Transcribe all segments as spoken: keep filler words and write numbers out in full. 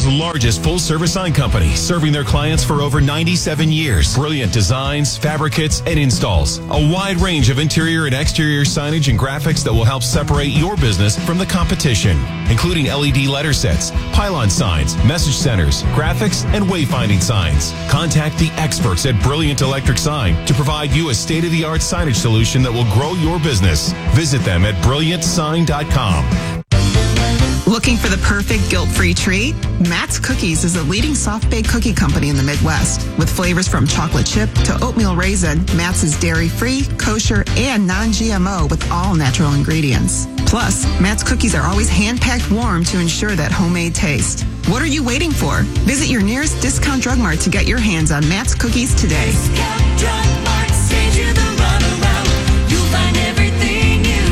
Chicago's largest full-service sign company, serving their clients for over ninety-seven years. Brilliant designs, fabricates, and installs. A wide range of interior and exterior signage and graphics that will help separate your business from the competition, including L E D letter sets, pylon signs, message centers, graphics, and wayfinding signs. Contact the experts at Brilliant Electric Sign to provide you a state-of-the-art signage solution that will grow your business. Visit them at brilliant sign dot com. Looking for the perfect guilt-free treat? Matt's Cookies is a leading soft-baked cookie company in the Midwest. With flavors from chocolate chip to oatmeal raisin, Matt's is dairy-free, kosher, and non-G M O with all natural ingredients. Plus, Matt's Cookies are always hand-packed warm to ensure that homemade taste. What are you waiting for? Visit your nearest Discount Drug Mart to get your hands on Matt's Cookies today. Discount Drug Mart saves you the runaround. You'll find everything you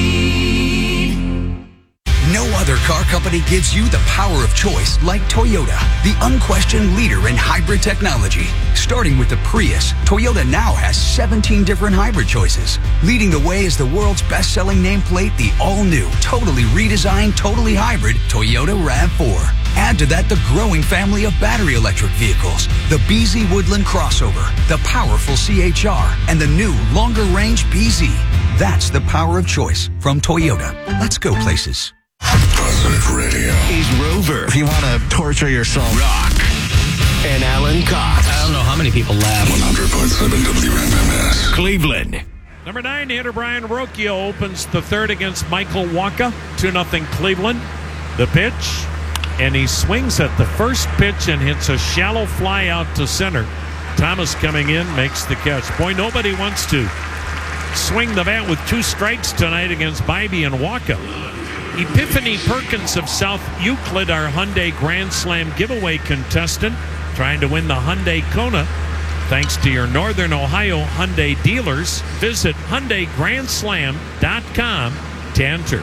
need. No other car company gives you the power of choice like Toyota, the unquestioned leader in hybrid technology. Starting with the Prius, Toyota now has seventeen different hybrid choices. Leading the way is the world's best-selling nameplate, the all-new, totally redesigned, totally hybrid Toyota RAV four. Add to that the growing family of battery electric vehicles, the B Z Woodland Crossover, the powerful C H R, and the new longer-range B Z. That's the power of choice from Toyota. Let's go places. Positive Radio. He's Rover. If you want to torture yourself. Rock. And Alan Cox. I don't know how many people laugh. one hundred point seven W M M S. Cleveland. Number nine hitter Brian Rocchio opens the third against Michael Wacha. two nothing Cleveland. The pitch. And he swings at the first pitch and hits a shallow fly out to center. Thomas coming in makes the catch. Boy, nobody wants to swing the bat with two strikes tonight against Bybee and Wacha. Epiphany Perkins of South Euclid, our Hyundai Grand Slam giveaway contestant, trying to win the Hyundai Kona. Thanks to your Northern Ohio Hyundai dealers. Visit Hyundai Grand Slam dot com to enter.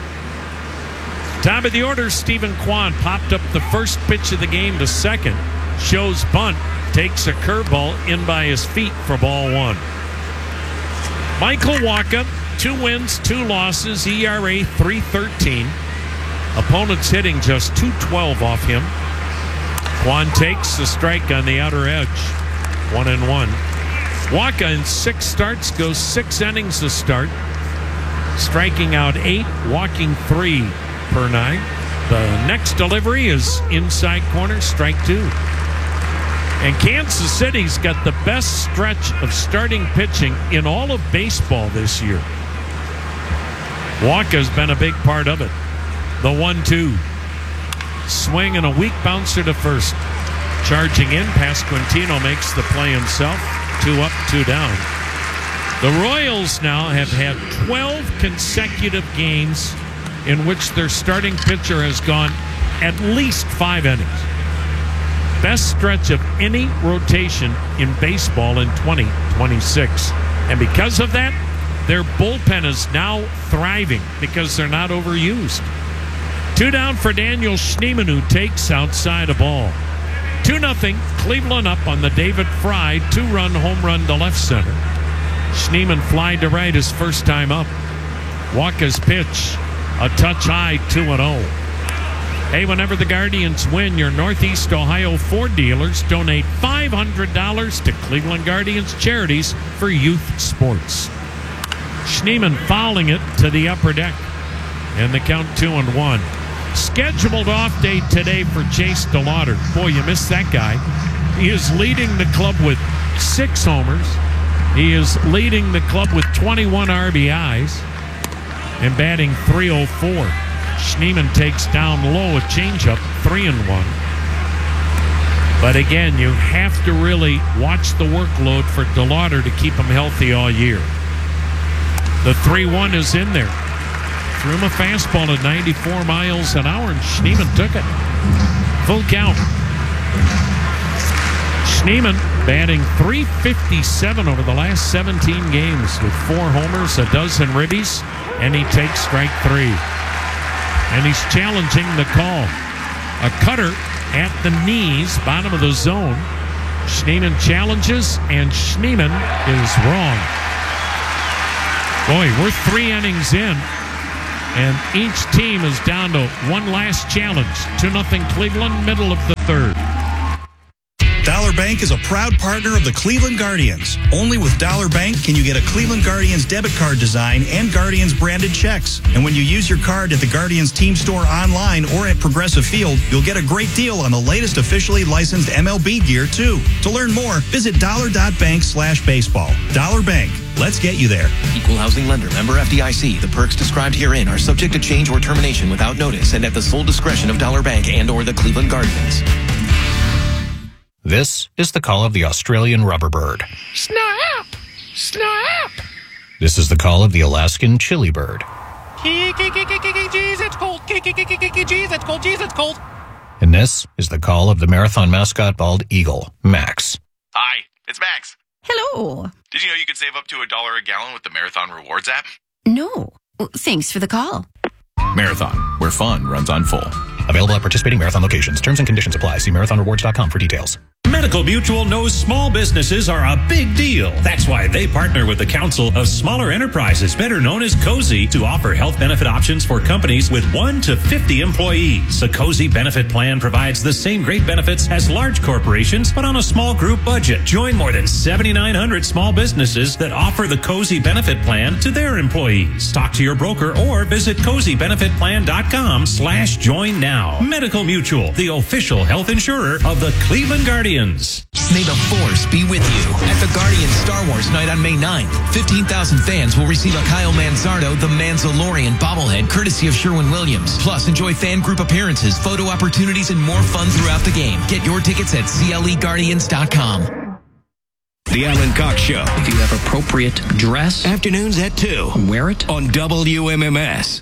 Top of the order, Stephen Kwan popped up the first pitch of the game to second. Shows bunt, takes a curveball in by his feet for ball one. Michael Wacha, two wins, two losses, E R A three thirteen. Opponents hitting just two twelve off him. Kwan takes the strike on the outer edge. One and one. Wacha in six starts goes six innings to start. Striking out eight, walking three per nine. The next delivery is inside corner, strike two. And Kansas City's got the best stretch of starting pitching in all of baseball this year. Wacha's been a big part of it. The one two. Swing and a weak bouncer to first. Charging in, Pasquantino makes the play himself. Two up, two down. The Royals now have had twelve consecutive games in which their starting pitcher has gone at least five innings. Best stretch of any rotation in baseball in twenty twenty-six. And because of that, their bullpen is now thriving because they're not overused. Two down for Daniel Schneemann, who takes outside a ball. two nothing, Cleveland up on the David Fry two-run home run to left center. Schneemann fly to right his first time up. Wacha's pitch, a touch high, two and oh. Hey, whenever the Guardians win, your Northeast Ohio Ford dealers donate five hundred dollars to Cleveland Guardians Charities for youth sports. Schneemann fouling it to the upper deck. And the count two and one. Scheduled off day today for Chase DeLauder. Boy, you missed that guy. He is leading the club with six homers. He is leading the club with twenty-one R B Is and batting three oh four. Schneemann takes down low a changeup, three and one. But again, you have to really watch the workload for DeLauder to keep him healthy all year. The three one is in there. Threw him a fastball at ninety-four miles an hour, and Schneemann took it. Full count. Schneemann batting three fifty-seven over the last seventeen games with four homers, a dozen ribbies, and he takes strike three. And he's challenging the call. A cutter at the knees, bottom of the zone. Schneemann challenges, and Schneemann is wrong. Boy, we're three innings in. And each team is down to one last challenge. two nothing Cleveland, middle of the third. Dollar Bank is a proud partner of the Cleveland Guardians. Only with Dollar Bank can you get a Cleveland Guardians debit card design and Guardians branded checks. And when you use your card at the Guardians team store online or at Progressive Field, you'll get a great deal on the latest officially licensed M L B gear, too. To learn more, visit dollar.bank slash baseball. Dollar Bank. Let's get you there. Equal housing lender. Member F D I C. The perks described herein are subject to change or termination without notice and at the sole discretion of Dollar Bank and or the Cleveland Guardians. This is the call of the Australian rubber bird. Snap! Snap! This is the call of the Alaskan chili bird. Jeez, it's cold. Jeez, it's cold. Jeez, it's cold. And this is the call of the marathon mascot bald eagle, Max. Hi, it's Max. Hello. Did you know you could save up to a dollar a gallon with the Marathon Rewards app? No. Well, thanks for the call. Marathon, where fun runs on full. Available at participating Marathon locations. Terms and conditions apply. See marathon rewards dot com for details. Medical Mutual knows small businesses are a big deal. That's why they partner with the Council of Smaller Enterprises, better known as COSI, to offer health benefit options for companies with one to fifty employees. The COSI benefit plan provides the same great benefits as large corporations, but on a small group budget. Join more than seventy-nine hundred small businesses that offer the COSI benefit plan to their employees. Talk to your broker or visit cozy benefit plan dot com slash join now. Medical Mutual, the official health insurer of the Cleveland Guardians. May the Force be with you. At the Guardians Star Wars night on May ninth, fifteen thousand fans will receive a Kyle Manzardo The Manzalorian bobblehead courtesy of Sherwin-Williams. Plus, enjoy fan group appearances, photo opportunities, and more fun throughout the game. Get your tickets at C L E guardians dot com. The Alan Cox Show. If you have appropriate dress. Afternoons at two. Wear it. On W M M S.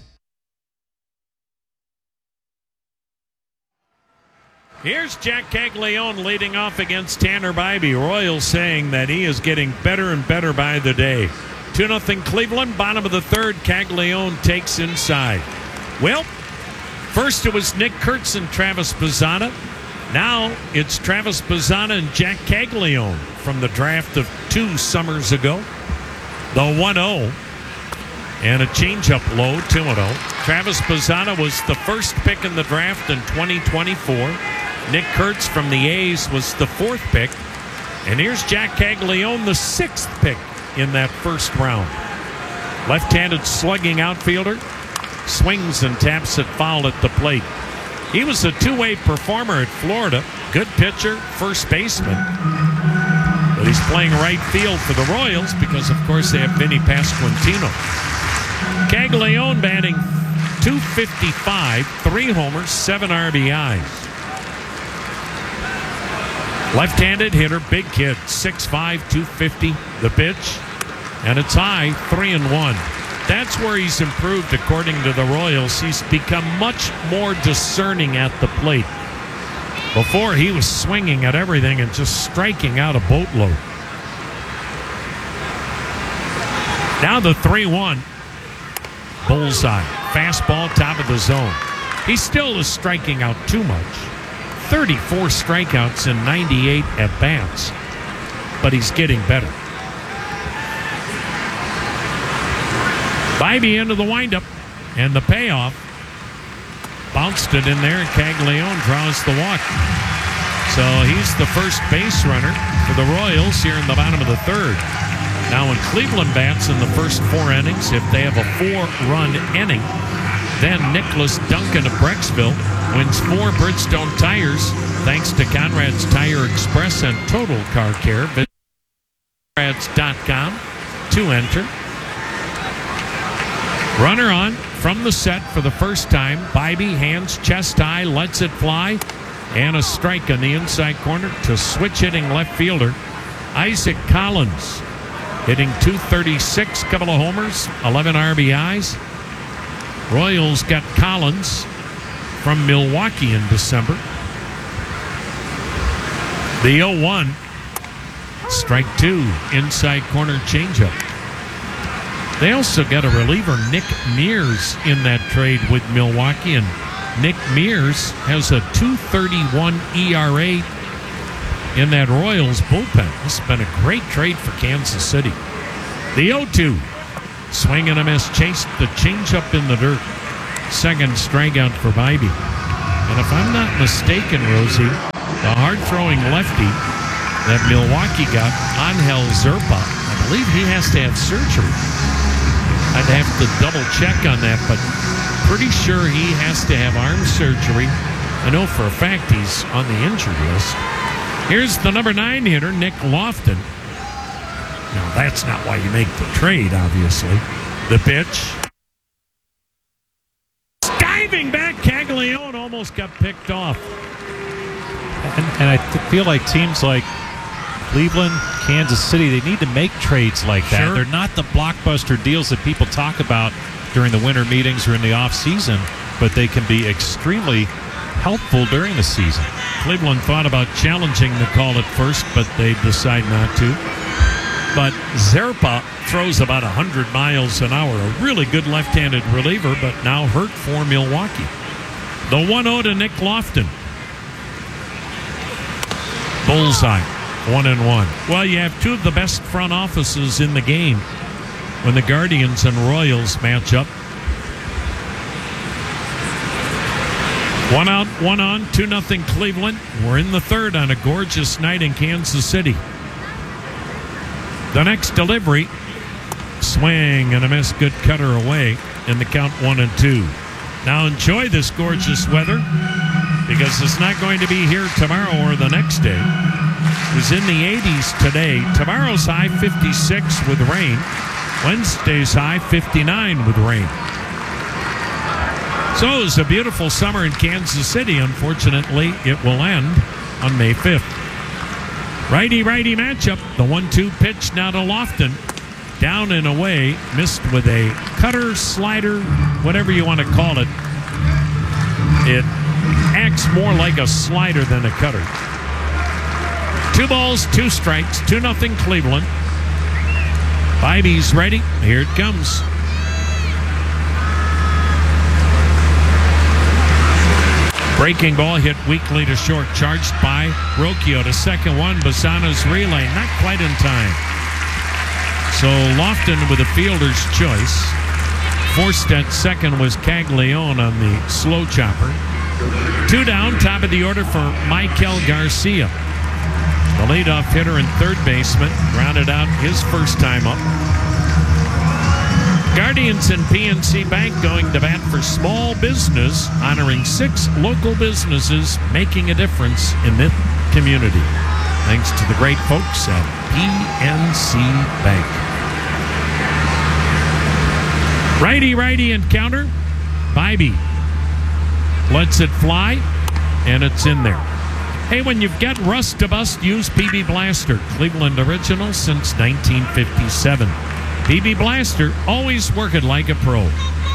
Here's Jack Caglione leading off against Tanner Bybee. Royals saying that he is getting better and better by the day. two nothing Cleveland, bottom of the third. Caglione takes inside. Well, first it was Nick Kurtz and Travis Pizzana. Now it's Travis Pizzana and Jack Caglione from the draft of two summers ago. The one oh and a changeup low, two oh. Travis Pizzana was the first pick in the draft in twenty twenty-four. Nick Kurtz from the A's was the fourth pick. And here's Jack Caglione, the sixth pick in that first round. Left-handed slugging outfielder. Swings and taps it foul at the plate. He was a two-way performer at Florida. Good pitcher, first baseman. But he's playing right field for the Royals because, of course, they have Vinny Pasquantino. Caglione batting two fifty-five, three homers, seven R B Is. Left-handed hitter, big kid, six five, two fifty, the pitch, and it's high, three and one. That's where he's improved, according to the Royals. He's become much more discerning at the plate. Before, he was swinging at everything and just striking out a boatload. Now the three one. Bullseye. Fastball, top of the zone. He still is striking out too much. thirty-four strikeouts and ninety-eight at-bats. But he's getting better. Bybee into the windup. And the payoff. Bounced it in there, and Caglione draws the walk. So he's the first base runner for the Royals here in the bottom of the third. Now when Cleveland bats in the first four innings, if they have a four-run inning, then Nicholas Duncan of Brecksville wins four Bridgestone tires thanks to Conrad's Tire Express and Total Car Care. Visit conrads dot com to enter. Runner on from the set for the first time. Bybee hands chest high, lets it fly, and a strike on the inside corner to switch hitting left fielder Isaac Collins. Hitting two thirty-six, couple of homers, eleven R B Is. Royals got Collins from Milwaukee in December. The oh one, strike two, inside corner changeup. They also got a reliever, Nick Mears, in that trade with Milwaukee, and Nick Mears has a two thirty-one E R A in that Royals bullpen. This has been a great trade for Kansas City. The oh two, swing and a miss, chased the changeup in the dirt. Second strikeout for Bybee. And if I'm not mistaken, Rosie, the hard-throwing lefty that Milwaukee got, Angel Zerpa, I believe he has to have surgery. I'd have to double-check on that, but pretty sure he has to have arm surgery. I know for a fact he's on the injured list. Here's the number nine hitter, Nick Lofton. Now, that's not why you make the trade, obviously. The pitch. Diving back, Caglione almost got picked off. And, and I th- feel like teams like Cleveland, Kansas City, they need to make trades like that. Sure. They're not the blockbuster deals that people talk about during the winter meetings or in the offseason, but they can be extremely helpful during the season. Cleveland thought about challenging the call at first, but they decide not to. But Zerpa throws about one hundred miles an hour. A really good left-handed reliever, but now hurt for Milwaukee. The one oh to Nick Lofton. Bullseye. One and one. Well, you have two of the best front offices in the game when the Guardians and Royals match up. One out, one on, two nothing Cleveland. We're in the third on a gorgeous night in Kansas City. The next delivery, swing and a miss, good cutter away, and the count one and two. Now enjoy this gorgeous weather because it's not going to be here tomorrow or the next day. It was in the eighties today. Tomorrow's high fifty-six with rain. Wednesday's high fifty-nine with rain. So it's a beautiful summer in Kansas City. Unfortunately, it will end on May fifth. Righty-righty matchup. The one two pitch now to Lofton. Down and away. Missed with a cutter, slider, whatever you want to call it. It acts more like a slider than a cutter. Two balls, two strikes, two nothing Cleveland. Bybee's ready. Here it comes. Breaking ball hit weakly to short, charged by Rocchio to second one. Bassano's relay, not quite in time. So Lofton with a fielder's choice. Forced at second was Caglione on the slow chopper. Two down, top of the order for Michael Garcia. The leadoff hitter and third baseman rounded out his first time up. Guardians and P N C Bank going to bat for small business, honoring six local businesses making a difference in this community. Thanks to the great folks at P N C Bank. Righty, righty, and counter. Bybee lets it fly, and it's in there. Hey, when you've got rust to bust, use P B Blaster. Cleveland original since nineteen fifty-seven. P B Blaster, always working like a pro.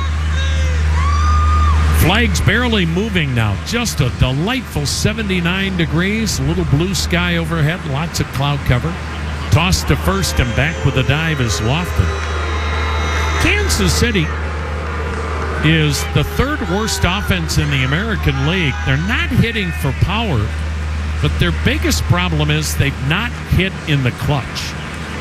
Flag's barely moving now. Just a delightful seventy-nine degrees. A little blue sky overhead. Lots of cloud cover. Toss to first and back with a dive is Lofton. Kansas City is the third worst offense in the American League. They're not hitting for power, but their biggest problem is they've not hit in the clutch.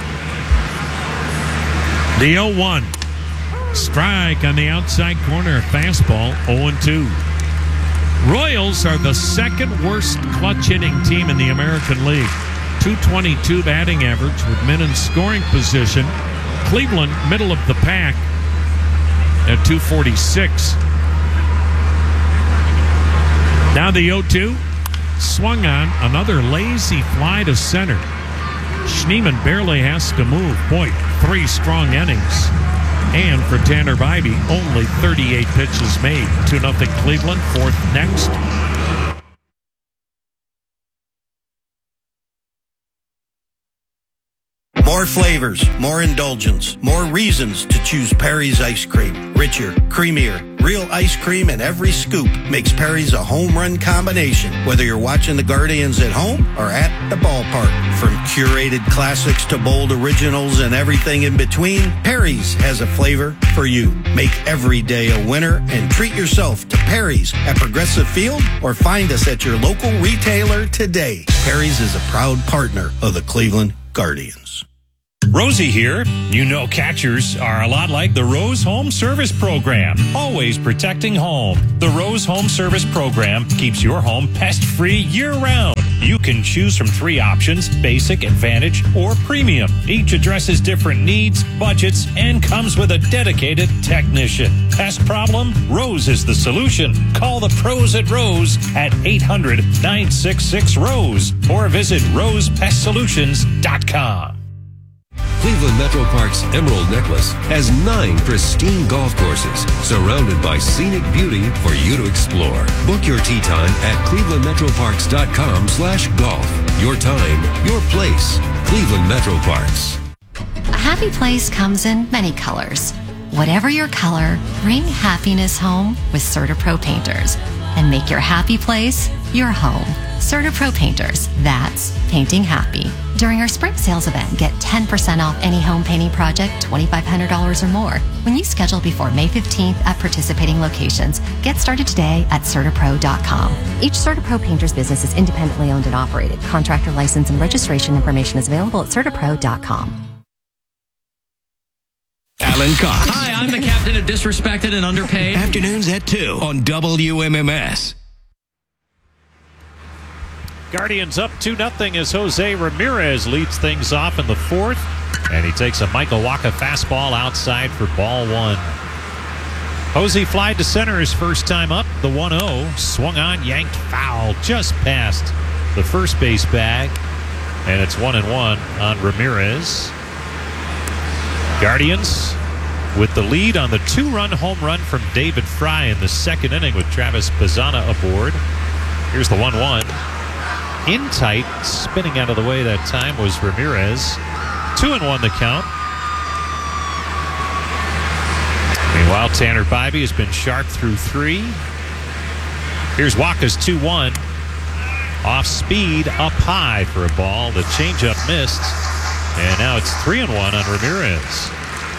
The oh one. Strike on the outside corner. Fastball, oh and two. Royals are the second worst clutch hitting team in the American League. two twenty-two batting average with men in scoring position. Cleveland, middle of the pack at two forty-six. Now the oh two. Swung on. Another lazy fly to center. Schneemann barely has to move. Boy, three strong innings. And for Tanner Bybee, only thirty-eight pitches made. two nothing Cleveland, fourth next. More flavors, more indulgence, more reasons to choose Perry's ice cream. Richer, creamier, real ice cream in every scoop makes Perry's a home run combination. Whether you're watching the Guardians at home or at the ballpark. From curated classics to bold originals and everything in between, Perry's has a flavor for you. Make every day a winner and treat yourself to Perry's at Progressive Field or find us at your local retailer today. Perry's is a proud partner of the Cleveland Guardians. Rosie here. You know catchers are a lot like the Rose Home Service Program, always protecting home. The Rose Home Service Program keeps your home pest-free year-round. You can choose from three options, basic, advantage, or premium. Each addresses different needs, budgets, and comes with a dedicated technician. Pest problem? Rose is the solution. Call the pros at Rose at eight hundred, nine six six, ROSE or visit rose pest solutions dot com. Cleveland Metro Park's Emerald Necklace has nine pristine golf courses surrounded by scenic beauty for you to explore. Book your tee time at cleveland metro parks dot com slash golf. Your time, your place. Cleveland Metro Parks. A happy place comes in many colors. Whatever your color, bring happiness home with CertaPro Painters and make your happy place your home. CertaPro Painters, that's painting happy. During our spring sales event, get ten percent off any home painting project, twenty-five hundred dollars or more. When you schedule before May fifteenth at participating locations, get started today at CertaPro dot com. Each CertaPro Painters business is independently owned and operated. Contractor license and registration information is available at CertaPro dot com. Alan Cox. Hi, I'm the captain of Disrespected and Underpaid. Afternoons at two on W M M S. Guardians up two nothing as Jose Ramirez leads things off in the fourth. And he takes a Michael Wacha fastball outside for ball one. Jose flied to center his first time up. The one oh swung on, yanked foul just past the first base bag. And it's one and one on Ramirez. Guardians with the lead on the two-run home run from David Fry in the second inning with Travis Bazzana aboard. Here's the one one. In tight, spinning out of the way that time was Ramirez. Two and one the count. Meanwhile, Tanner Bybee has been sharp through three. Here's Wacha's two one. Off speed, up high for a ball. The changeup missed. And now it's three and one on Ramirez.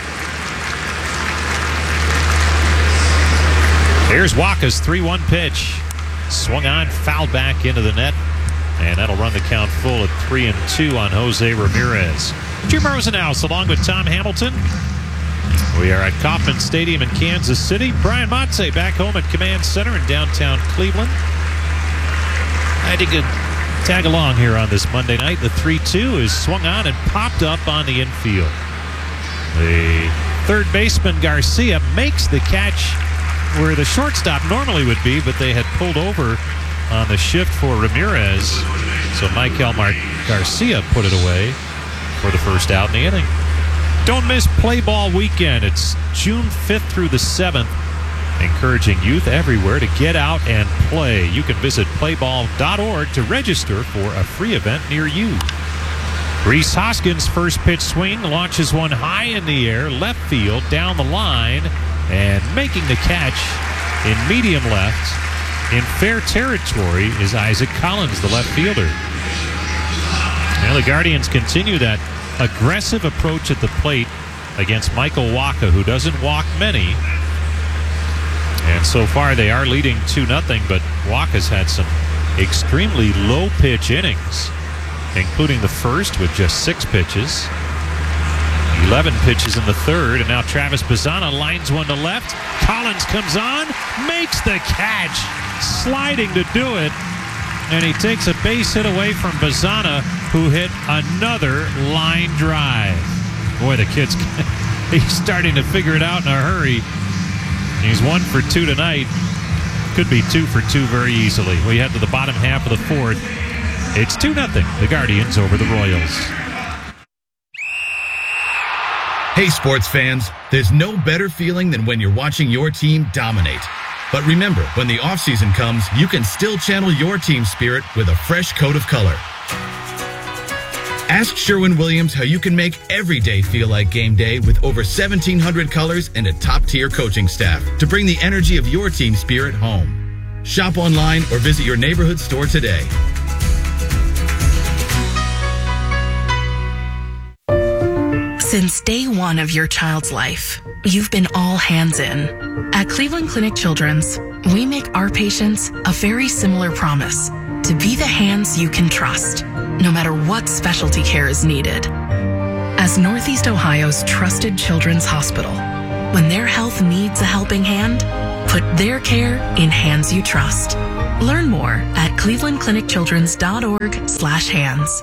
Here's Wacha's three one pitch. Swung on, fouled back into the net. And that'll run the count full at three and two on Jose Ramirez. Jim Rosenhaus along with Tom Hamilton. We are at Kauffman Stadium in Kansas City. Brian Motze back home at Command Center in downtown Cleveland. I think you could tag along here on this Monday night. The three two is swung on and popped up on the infield. The third baseman Garcia makes the catch where the shortstop normally would be, but they had pulled over on the shift for Ramirez. So Michael Mar- Garcia put it away for the first out in the inning. Don't miss Play Ball Weekend. It's June fifth through the seventh. Encouraging youth everywhere to get out and play. You can visit play ball dot org to register for a free event near you. Rhys Hoskins' first pitch swing launches one high in the air, left field, down the line, and making the catch in medium left. In fair territory is Isaac Collins, the left fielder. Now the Guardians continue that aggressive approach at the plate against Michael Wacha, who doesn't walk many. And so far they are leading two nothing, but Wacha's had some extremely low pitch innings, including the first with just six pitches. eleven pitches in the third, and now Travis Bazzana lines one to left. Collins comes on, makes the catch, sliding to do it, and he takes a base hit away from Bazzana, who hit another line drive. Boy, the kid's he's starting to figure it out in a hurry. He's one for two tonight. Could be two for two very easily. We head to the bottom half of the fourth. It's two nothing. The Guardians over the Royals. Hey, sports fans, there's no better feeling than when you're watching your team dominate. But remember, when the offseason comes, you can still channel your team spirit with a fresh coat of color. Ask Sherwin-Williams how you can make every day feel like game day with over seventeen hundred colors and a top-tier coaching staff to bring the energy of your team spirit home. Shop online or visit your neighborhood store today. Since day one of your child's life, you've been all hands in. At Cleveland Clinic Children's, we make our patients a very similar promise: to be the hands you can trust, no matter what specialty care is needed. As As Northeast Ohio's trusted children's hospital, when their health needs a helping hand, put their care in hands you trust. Learn more at cleveland clinic children's dot org slash hands.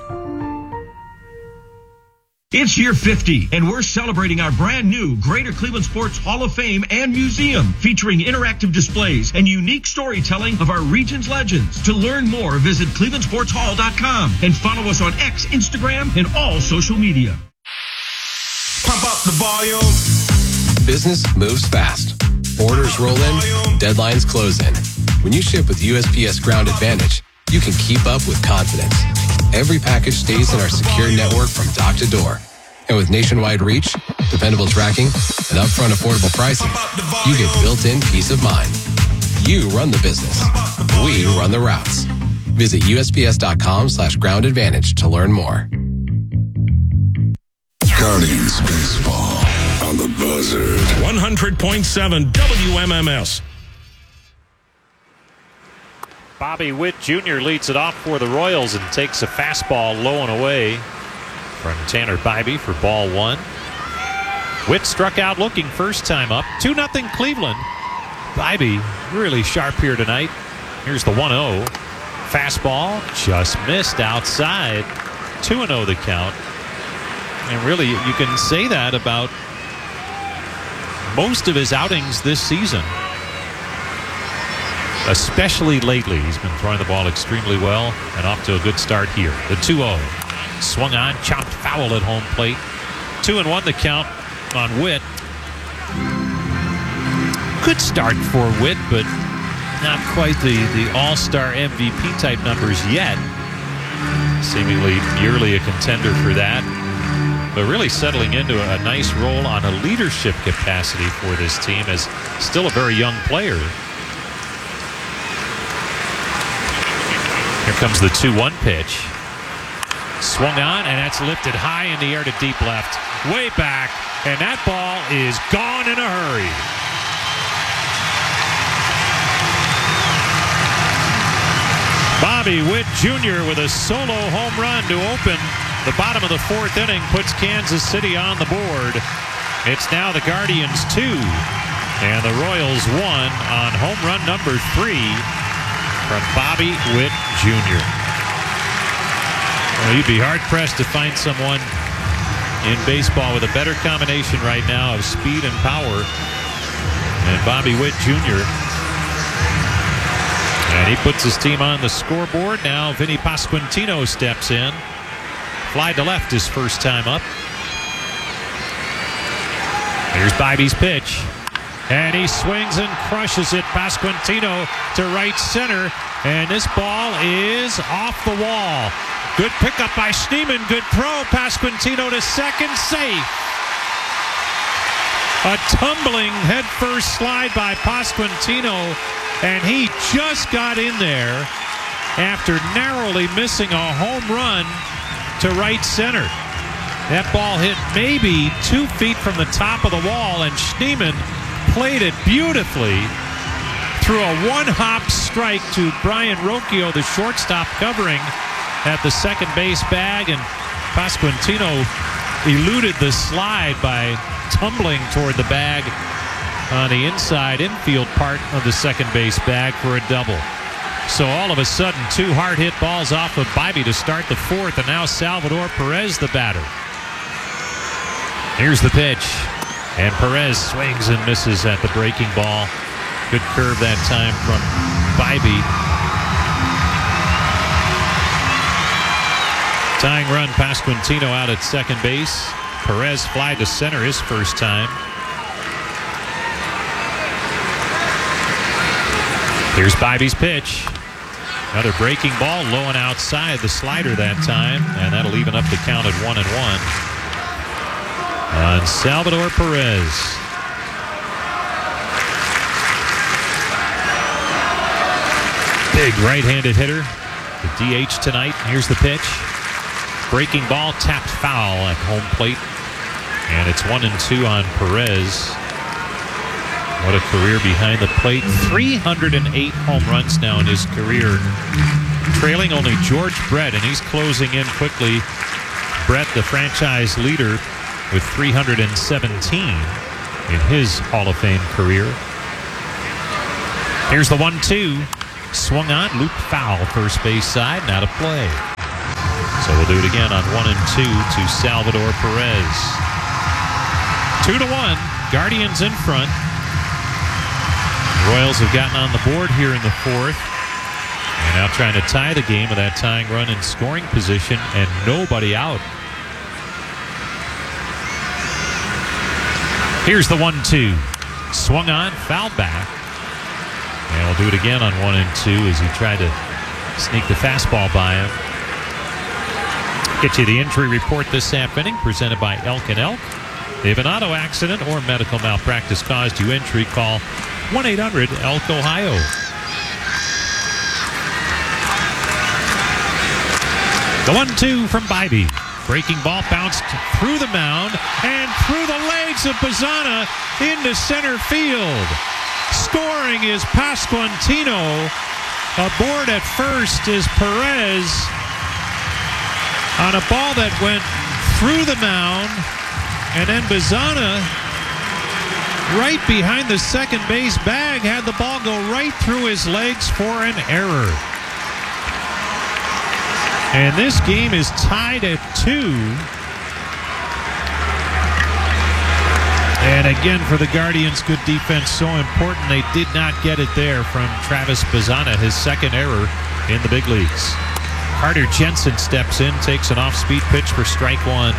It's year fifty, and we're celebrating our brand new Greater Cleveland Sports Hall of Fame and Museum, featuring interactive displays and unique storytelling of our region's legends. To learn more, visit cleveland sports hall dot com and follow us on X, Instagram, and all social media. Pump up the volume. Business moves fast. Orders roll in, deadlines close in. When you ship with U S P S Ground Advantage, you can keep up with confidence. Every package stays in our secure network from dock to door. And with nationwide reach, dependable tracking, and upfront affordable pricing, you get built-in peace of mind. You run the business. We run the routes. Visit U S P S dot com slash ground advantage to learn more. Guardians Baseball on the Buzzard. one hundred point seven W M M S. Bobby Witt Junior leads it off for the Royals and takes a fastball low and away from Tanner Bybee for ball one. Witt struck out looking first time up. two nothing Cleveland. Bybee really sharp here tonight. Here's the one oh. Fastball just missed outside. two and oh the count. And really, you can say that about most of his outings this season. Especially lately. He's been throwing the ball extremely well and off to a good start here. The two oh. Swung on, chopped foul at home plate. two and one the count on Witt. Good start for Witt, but not quite the, the all-star M V P type numbers yet. Seemingly yearly a contender for that. But really settling into a nice role on a leadership capacity for this team as still a very young player. Here comes the two one pitch. Swung on, and that's lifted high in the air to deep left. Way back, and that ball is gone in a hurry. Bobby Witt Junior with a solo home run to open the bottom of the fourth inning puts Kansas City on the board. It's now the Guardians two, and the Royals one on home run number three from Bobby Witt Junior Well, you'd be hard-pressed to find someone in baseball with a better combination right now of speed and power than Bobby Witt Junior And he puts his team on the scoreboard. Now Vinny Pasquantino steps in. Fly to left his first time up. Here's Bybee's pitch. And he swings and crushes it. Pasquantino to right center. And this ball is off the wall. Good pickup by Schneemann. Good throw. Pasquantino to second, safe. A tumbling headfirst slide by Pasquantino. And he just got in there after narrowly missing a home run to right center. That ball hit maybe two feet from the top of the wall, and Schneemann played it beautifully through a one-hop strike to Brian Rocchio, the shortstop, covering at the second base bag, and Pasquantino eluded the slide by tumbling toward the bag on the inside infield part of the second base bag for a double. So all of a sudden, two hard-hit balls off of Bybee to start the fourth, and now Salvador Perez, the batter. Here's the pitch. And Perez swings and misses at the breaking ball. Good curve that time from Bybee. Tying run, Pasquantino out at second base. Perez fly to center his first time. Here's Bybee's pitch. Another breaking ball, low and outside the slider that time, and that'll even up the count at one and one on Salvador Perez. Big right-handed hitter, the D H tonight. Here's the pitch. Breaking ball, tapped foul at home plate, and it's one and two on Perez. What a career behind the plate. three hundred eight home runs now in his career. Trailing only George Brett, and he's closing in quickly. Brett, the franchise leader, with three hundred seventeen in his Hall of Fame career. Here's the one two. Swung on, loop foul, first base side, now to play. So we'll do it again on one and two to Salvador Perez. Two to one, Guardians in front. Royals have gotten on the board here in the fourth. And now trying to tie the game with that tying run in scoring position and nobody out. Here's the one two. Swung on, fouled back. And we'll do it again on one and two as he tried to sneak the fastball by him. Get you the injury report this half inning presented by Elk and Elk. If an auto accident or medical malpractice caused you injury, call one eight hundred elk ohio. The one two from Bybee. Breaking ball bounced through the mound and through the legs of Bazzana into center field. Scoring is Pasquantino. Aboard at first is Perez on a ball that went through the mound. And then Bazzana, right behind the second base bag, had the ball go right through his legs for an error. And this game is tied at two. And again, for the Guardians, good defense so important. They did not get it there from Travis Bazzana, his second error in the big leagues. Carter Jensen steps in, takes an off-speed pitch for strike one.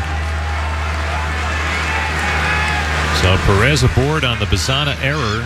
So Perez aboard on the Bazzana error.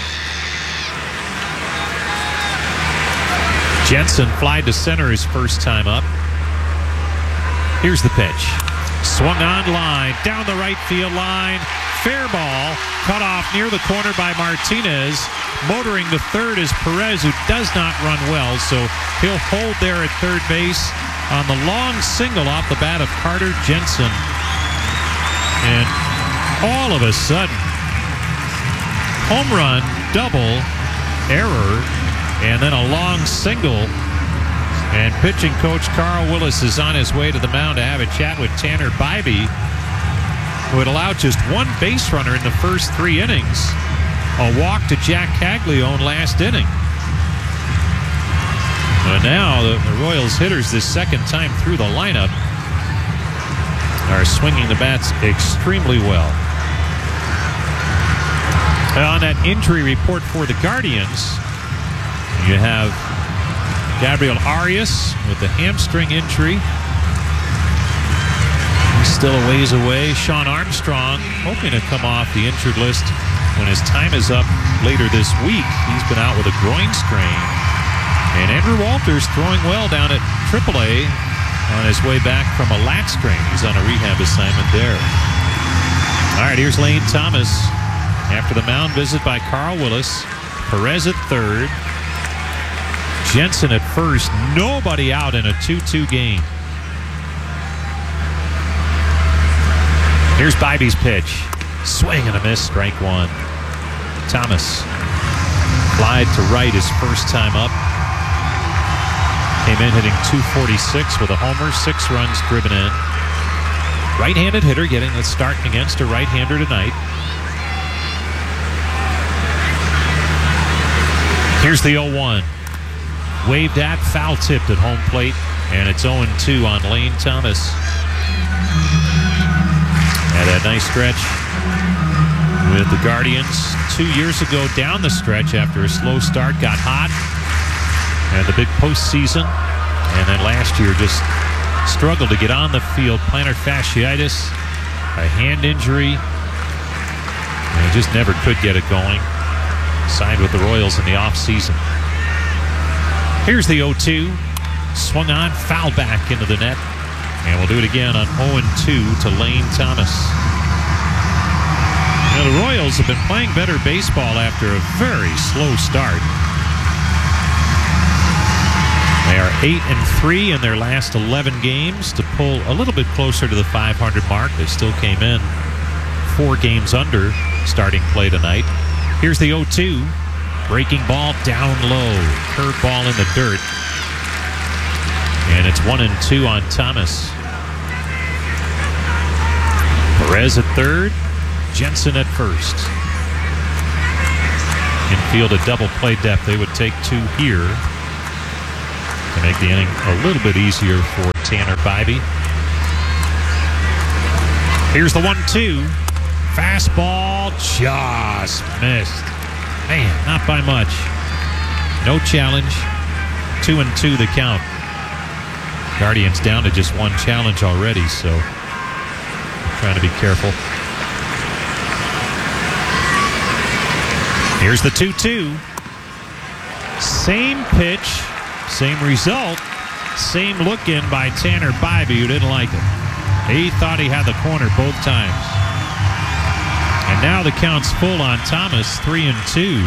Jensen fly to center his first time up. Here's the pitch. Swung on line, down the right field line. Fair ball, cut off near the corner by Martinez. Motoring to third is Perez, who does not run well, so he'll hold there at third base on the long single off the bat of Carter Jensen. And all of a sudden, home run, double, error, and then a long single. And pitching coach Carl Willis is on his way to the mound to have a chat with Tanner Bybee, who had allowed just one base runner in the first three innings. A walk to Jack Caglione last inning. But now the, the Royals hitters this second time through the lineup are swinging the bats extremely well. On that injury report for the Guardians, you have Gabriel Arias with the hamstring injury. He's still a ways away. Sean Armstrong hoping to come off the injured list when his time is up later this week. He's been out with a groin strain. And Andrew Walters throwing well down at triple A on his way back from a lat strain. He's on a rehab assignment there. All right, here's Lane Thomas after the mound visit by Carl Willis. Perez at third. Jensen at first. Nobody out in a two two game. Here's Bybee's pitch. Swing and a miss, strike one. Thomas flied to right his first time up. Came in hitting two forty-six with a homer, six runs driven in. Right-handed hitter getting the start against a right-hander tonight. Here's the oh one. Waved at, foul tipped at home plate, and it's oh two on Lane Thomas. Had that nice stretch with the Guardians two years ago down the stretch after a slow start, got hot, and the big postseason, and then last year just struggled to get on the field. Plantar fasciitis, a hand injury, and just never could get it going. Signed with the Royals in the offseason. Here's the oh two. Swung on, foul back into the net. And we'll do it again on oh two to Lane Thomas. Now the Royals have been playing better baseball after a very slow start. They are eight and three in their last eleven games to pull a little bit closer to the five hundred mark. They still came in four games under starting play tonight. Here's the oh two. Breaking ball down low. Curve ball in the dirt. And it's one and two on Thomas. Perez at third, Jensen at first. Infield a double play depth. They would take two here to make the inning a little bit easier for Tanner Bibee. Here's the one two. Fastball just missed. Man, not by much. No challenge. Two and two the count. Guardians down to just one challenge already, so trying to be careful. Here's the two two. Same pitch, same result, same look in by Tanner Bibee, who didn't like it. He thought he had the corner both times. And now the count's full on Thomas, three and two.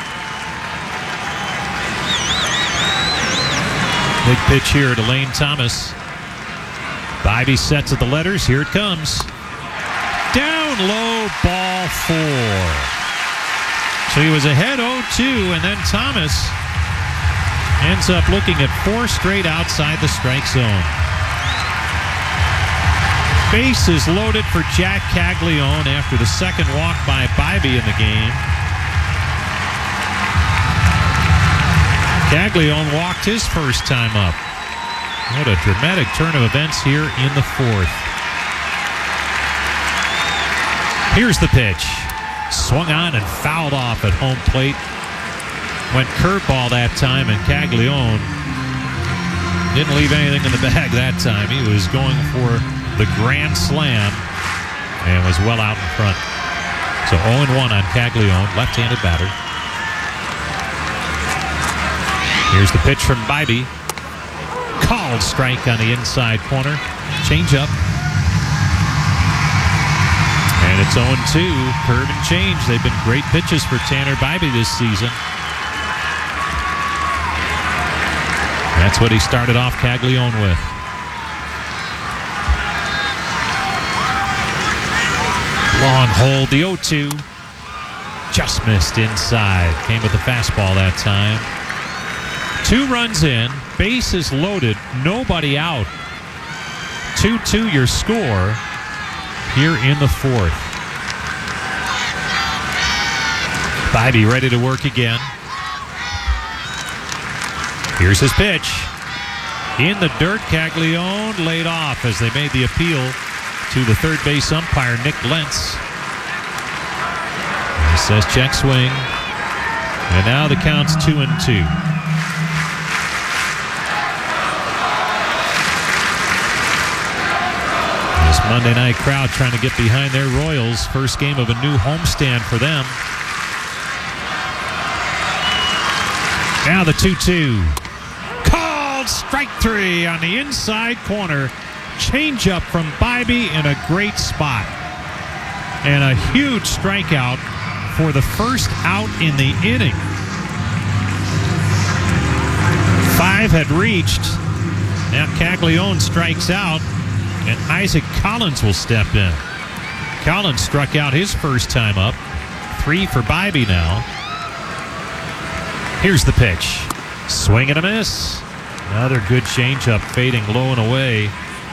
Big pitch here to Lane Thomas. Bibee sets at the letters. Here it comes. Down low, ball four. So he was ahead oh two, and then Thomas ends up looking at four straight outside the strike zone. Bases loaded for Jack Caglione after the second walk by Bibee in the game. Caglione walked his first time up. What a dramatic turn of events here in the fourth. Here's the pitch. Swung on and fouled off at home plate. Went curveball that time, and Caglione didn't leave anything in the bag that time. He was going for the grand slam and was well out in front. So oh and one on Caglione, left-handed batter. Here's the pitch from Bibee. Called strike on the inside corner. Change up. And it's oh and two. Curve and change. They've been great pitches for Tanner Bibee this season. That's what he started off Caglione with. Long hold, the oh two. Just missed inside. Came with the fastball that time. Two runs in, bases loaded, nobody out. two two your score here in the fourth. Bibee ready to work again. Here's his pitch. In the dirt, Caglione laid off as they made the appeal to the third base umpire, Nick Lentz. He says check swing. And now the count's two and two. This Monday night crowd trying to get behind their Royals. First game of a new homestand for them. Now the two two. Called strike three on the inside corner. Changeup from Bibee in a great spot. And a huge strikeout for the first out in the inning. Five had reached. Now Caglione strikes out, and Isaac Collins will step in. Collins struck out his first time up. Three for Bibee now. Here's the pitch. Swing and a miss. Another good changeup fading low and away.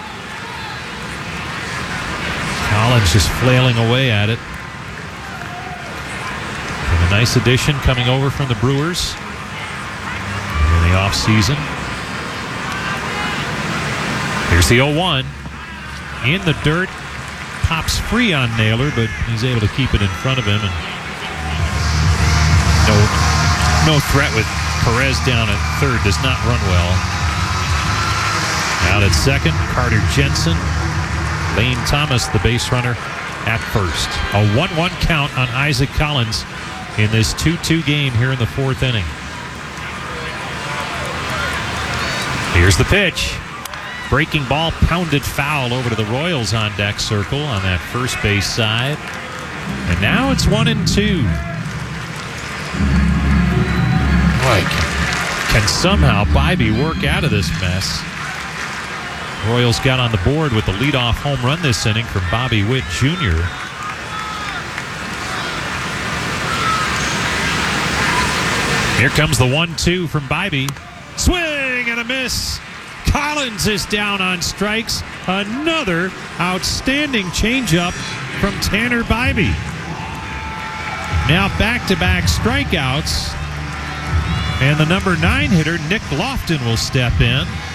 Collins just flailing away at it. And a nice addition coming over from the Brewers in the offseason. Here's the oh one. In the dirt. Pops free on Naylor, but he's able to keep it in front of him. And no, no threat with Perez down at third. Does not run well. Out at second, Carter Jensen. Lane Thomas, the base runner, at first. A one one count on Isaac Collins in this two two game here in the fourth inning. Here's the pitch. Breaking ball pounded foul over to the Royals on deck circle on that first base side. And now it's one and two. Boy, can, can somehow Bibee work out of this mess. Royals got on the board with the leadoff home run this inning from Bobby Witt Junior Here comes the one two from Bibee. Swing and a miss. Collins is down on strikes. Another outstanding changeup from Tanner Bybee. Now back-to-back strikeouts. And the number nine hitter, Nick Lofton, will step in.